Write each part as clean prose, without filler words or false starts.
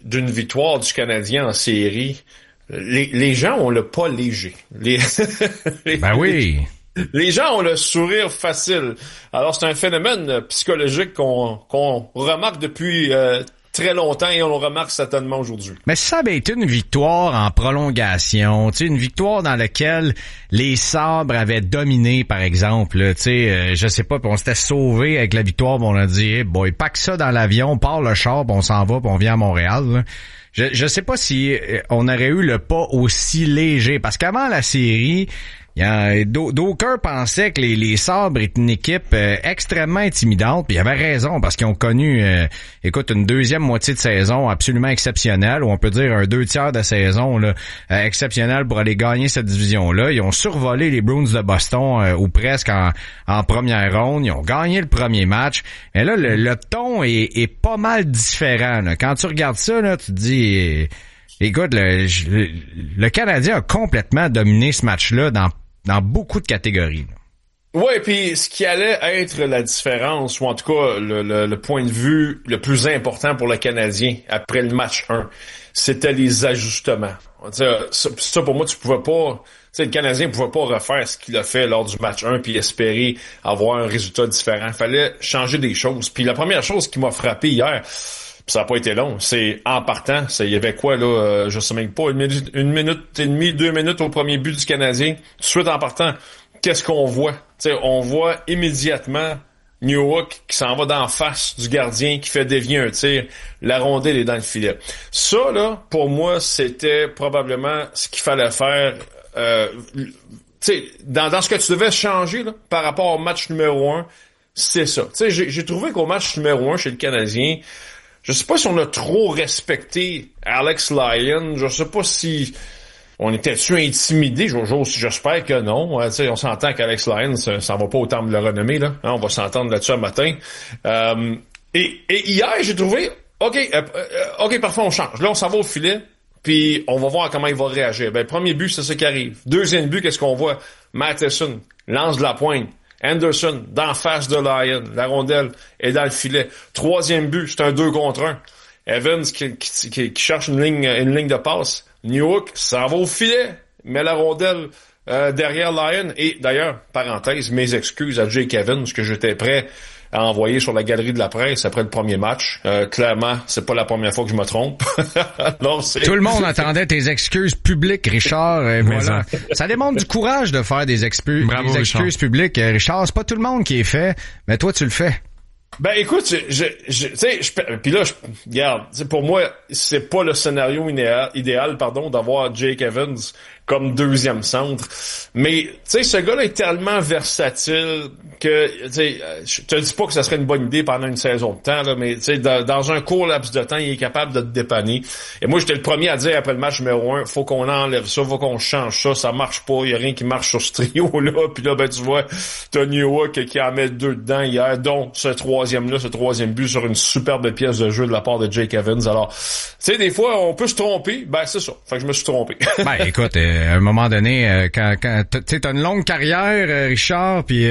d'une victoire du Canadien en série, les gens ont le pas léger. Ben oui. Les gens ont le sourire facile. Alors, c'est un phénomène psychologique qu'on remarque depuis très longtemps et on le remarque certainement aujourd'hui. Mais ça avait été une victoire en prolongation, tu sais, une victoire dans laquelle les Sabres avaient dominé, par exemple, tu sais, je sais pas, puis on s'était sauvé avec la victoire, puis on a dit, hey boy, pack ça dans l'avion, on part le char, puis on s'en va, puis on vient à Montréal, là. Je sais pas si on aurait eu le pas aussi léger, parce qu'avant la série, d'aucuns pensaient que les Sabres étaient une équipe extrêmement intimidante, puis ils avaient raison, parce qu'ils ont connu une deuxième moitié de saison absolument exceptionnelle, ou on peut dire un 2/3 de saison là, exceptionnel pour aller gagner cette division-là. Ils ont survolé les Bruins de Boston ou presque en première ronde. Ils ont gagné le premier match. Et là, le ton est pas mal différent. Là. Quand tu regardes ça, là, tu te dis... écoute, le Canadien a complètement dominé ce match-là dans beaucoup de catégories. Ouais, puis ce qui allait être la différence, ou en tout cas le point de vue le plus important pour le Canadien après le match 1, c'était les ajustements. Ça pour moi, tu pouvais pas... le Canadien pouvait pas refaire ce qu'il a fait lors du match 1 puis espérer avoir un résultat différent. Il fallait changer des choses. Puis la première chose qui m'a frappé hier, pis ça a pas été long, c'est en partant, il y avait quoi là, je sais même pas, une minute et demie, 2 minutes au premier but du Canadien. Tout de suite en partant, qu'est-ce qu'on voit? On voit immédiatement Newhook qui s'en va d'en face du gardien, qui fait dévier un tir, la rondelle est dans le filet. Ça là, pour moi, c'était probablement ce qu'il fallait faire. Dans ce que tu devais changer là, par rapport au match numéro 1, c'est ça. J'ai trouvé qu'au match numéro 1 chez le Canadien, je sais pas si on a trop respecté Alex Lyon. Je sais pas si on était-tu intimidé. J'espère que non. On s'entend qu'Alex Lyon, ça va pas au temple de la renommée, là. On va s'entendre là-dessus un matin. Et hier, j'ai trouvé, OK, parfait, on change. Là, on s'en va au filet, puis on va voir comment il va réagir. Premier but, c'est ça qui arrive. Deuxième but, qu'est-ce qu'on voit? Matheson lance de la pointe. Anderson, d'en face de Lyon. La rondelle est dans le filet. Troisième but, c'est un 2 contre 1. Evans qui cherche une ligne de passe. Newhook, ça va au filet. Met la rondelle derrière Lyon. Et d'ailleurs, parenthèse, mes excuses à Jake Evans, que j'étais prêt à envoyer sur la galerie de la presse après le premier match. Clairement, c'est pas la première fois que je me trompe. Alors, tout le monde attendait tes excuses publiques, Richard. Voilà. Ça demande du courage de faire des excuses publiques, Richard. C'est pas tout le monde qui est fait, mais toi, tu le fais. Ben écoute, puis là, regarde, pour moi, c'est pas le scénario idéal, d'avoir Jake Evans comme deuxième centre. Mais, tu sais, ce gars-là est tellement versatile que, tu sais, je te dis pas que ça serait une bonne idée pendant une saison de temps, là, mais, tu sais, dans un court laps de temps, il est capable de te dépanner. Et moi, j'étais le premier à dire après le match numéro 1, faut qu'on enlève ça, faut qu'on change ça marche pas, il y a rien qui marche sur ce trio-là. Puis là, ben, tu vois, t'as Newhook qui en met 2 dedans hier, dont ce troisième but sur une superbe pièce de jeu de la part de Jake Evans. Alors, tu sais, des fois, on peut se tromper. Ben, c'est ça. Fait que je me suis trompé. Ben, écoute, à un moment donné, quand tu t'as une longue carrière, Richard, puis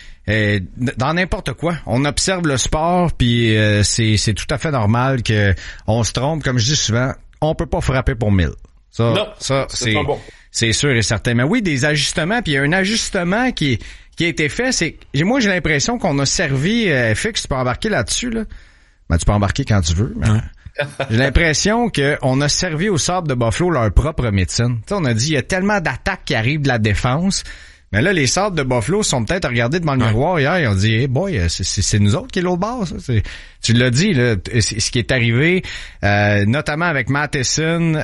dans n'importe quoi, on observe le sport, puis c'est tout à fait normal que on se trompe. Comme je dis souvent, on peut pas frapper pour 1000. Non, ça c'est bon. C'est sûr et certain. Mais oui, des ajustements, puis il y a un ajustement qui a été fait, c'est moi j'ai l'impression qu'on a servi Fix, tu peux embarquer là-dessus là. Ben tu peux embarquer quand tu veux. Mais j'ai l'impression que on a servi aux Sabres de Buffalo leur propre médecine. Tu sais, on a dit il y a tellement d'attaques qui arrivent de la défense. Mais là, les Sabres de Buffalo sont peut-être regardés devant le miroir hier. Ils ont dit, hey boy, c'est nous autres qui est l'autre bord. Ça. Tu l'as dit, là, ce qui est arrivé, notamment avec Matheson,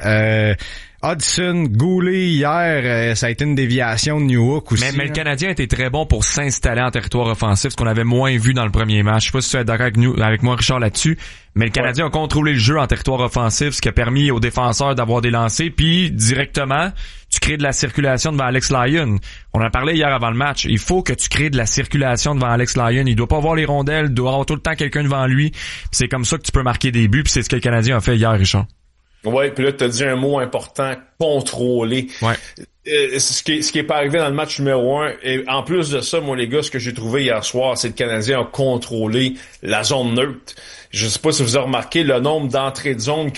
Hudson, Goulet hier, ça a été une déviation de Newhook aussi. Mais le Canadien était très bon pour s'installer en territoire offensif, ce qu'on avait moins vu dans le premier match. Je sais pas si tu es d'accord avec moi, Richard, là-dessus. Mais le Canadien a contrôlé le jeu en territoire offensif, ce qui a permis aux défenseurs d'avoir des lancers, puis directement, tu crées de la circulation devant Alex Lyon. On en parlait hier avant le match. Il faut que tu crées de la circulation devant Alex Lyon. Il doit pas avoir les rondelles, il doit avoir tout le temps quelqu'un devant lui. Puis c'est comme ça que tu peux marquer des buts, puis c'est ce que le Canadien a fait hier, Richard. Ouais, puis là tu as dit un mot important, contrôler. Ouais. Ce qui est pas arrivé dans le match numéro 1, et en plus de ça, moi les gars, ce que j'ai trouvé hier soir, c'est que le Canadien a contrôlé la zone neutre. Je sais pas si vous avez remarqué le nombre d'entrées de zone